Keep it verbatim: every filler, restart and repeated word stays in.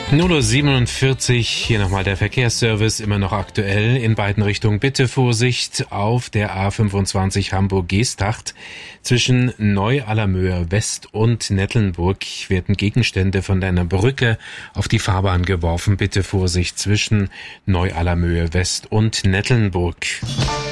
null Uhr siebenundvierzig, hier nochmal der Verkehrsservice, immer noch aktuell in beiden Richtungen. Bitte Vorsicht auf der A fünfundzwanzig Hamburg-Geesthacht. Zwischen Neu-Allermöhe West und Nettelnburg werden Gegenstände von einer Brücke auf die Fahrbahn geworfen. Bitte Vorsicht zwischen Neu-Allermöhe West und Nettelnburg.